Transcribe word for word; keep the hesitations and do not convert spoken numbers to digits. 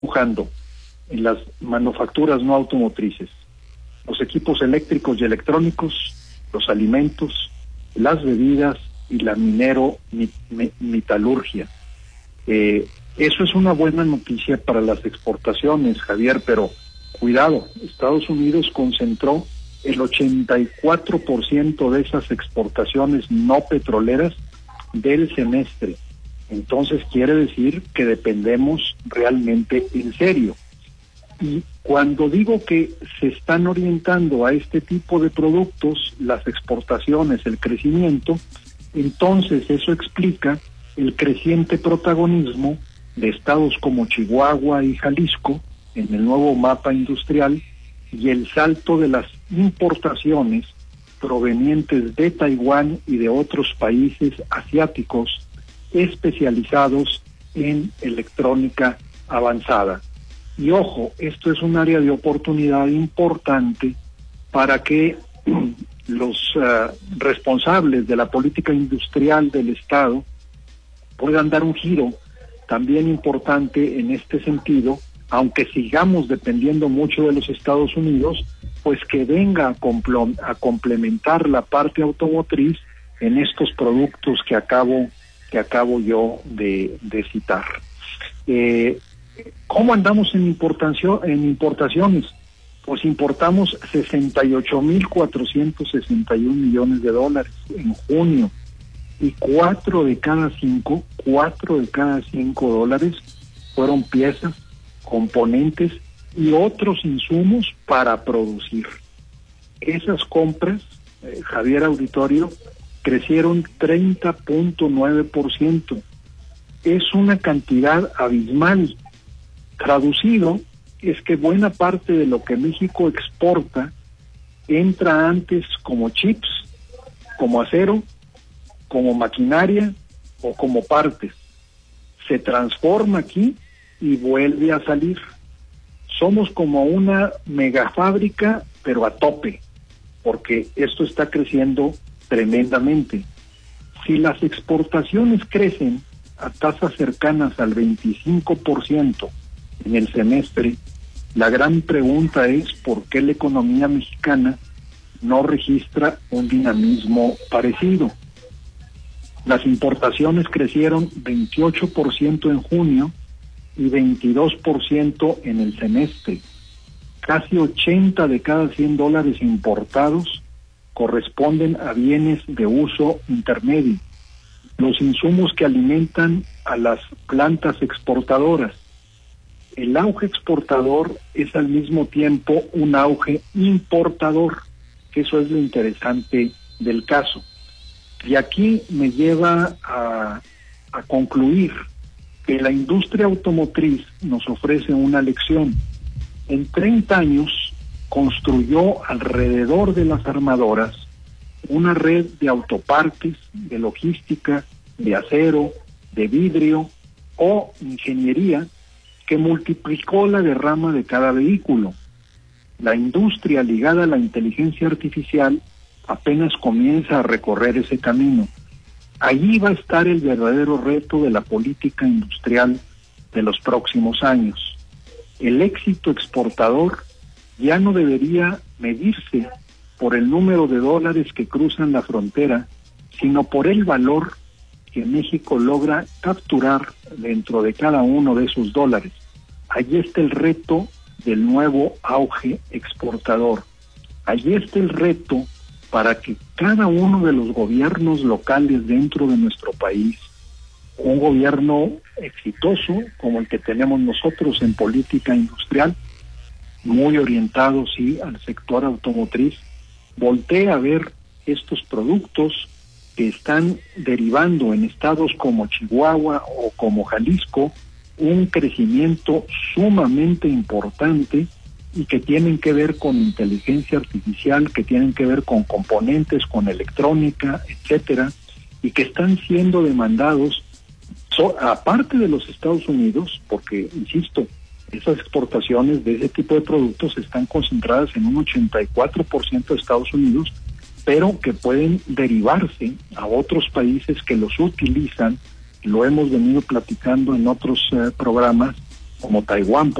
empujando en las manufacturas no automotrices, los equipos eléctricos y electrónicos, los alimentos, las bebidas y la minero mit, mit, metalurgia. Eh, eso es una buena noticia para las exportaciones, Javier, pero cuidado, Estados Unidos concentró el ochenta y cuatro por ciento de esas exportaciones no petroleras del semestre. Entonces quiere decir que dependemos realmente en serio. Y cuando digo que se están orientando a este tipo de productos, las exportaciones, el crecimiento, entonces eso explica el creciente protagonismo de estados como Chihuahua y Jalisco en el nuevo mapa industrial y el salto de las importaciones provenientes de Taiwán y de otros países asiáticos especializados en electrónica avanzada. Y ojo, esto es un área de oportunidad importante para que los uh, responsables de la política industrial del Estado puedan dar un giro también importante en este sentido, aunque sigamos dependiendo mucho de los Estados Unidos, pues que venga a, compl- a complementar la parte automotriz en estos productos que acabo que acabo yo de, de citar. Eh, ¿Cómo andamos en importación, en importaciones? Pues importamos sesenta y ocho mil cuatrocientos sesenta y un millones de dólares en junio, y cuatro de cada cinco, cuatro de cada cinco dólares fueron piezas, componentes y otros insumos para producir. Esas compras, eh, Javier Auditorio, crecieron treinta punto nueve por ciento. Es una cantidad abismal. Traducido, es que buena parte de lo que México exporta entra antes como chips, como acero, como maquinaria o como partes. Se transforma aquí y vuelve a salir. Somos como una megafábrica, pero a tope, porque esto está creciendo tremendamente. Si las exportaciones crecen a tasas cercanas al veinticinco por ciento en el semestre, la gran pregunta es por qué la economía mexicana no registra un dinamismo parecido. Las importaciones crecieron veintiocho por ciento en junio y veintidós por ciento en el semestre. Casi ochenta de cada cien dólares importados corresponden a bienes de uso intermedio, los insumos que alimentan a las plantas exportadoras. El auge exportador es al mismo tiempo un auge importador, que eso es lo interesante del caso. Y aquí me lleva a, a concluir que la industria automotriz nos ofrece una lección. En treinta años construyó alrededor de las armadoras una red de autopartes, de logística, de acero, de vidrio o ingeniería que multiplicó la derrama de cada vehículo. La industria ligada a la inteligencia artificial apenas comienza a recorrer ese camino. Allí va a estar el verdadero reto de la política industrial de los próximos años. El éxito exportador ya no debería medirse por el número de dólares que cruzan la frontera, sino por el valor que México logra capturar dentro de cada uno de esos dólares. Allí está el reto del nuevo auge exportador. Allí está el reto para que cada uno de los gobiernos locales dentro de nuestro país, un gobierno exitoso como el que tenemos nosotros en política industrial, muy orientado, sí, al sector automotriz, voltee a ver estos productos que están derivando en estados como Chihuahua o como Jalisco un crecimiento sumamente importante y que tienen que ver con inteligencia artificial, que tienen que ver con componentes, con electrónica, etcétera, y que están siendo demandados, so, aparte de los Estados Unidos, porque, insisto, esas exportaciones de ese tipo de productos están concentradas en un ochenta y cuatro por ciento de Estados Unidos, pero que pueden derivarse a otros países que los utilizan. Lo hemos venido platicando en otros eh, programas, como Taiwán,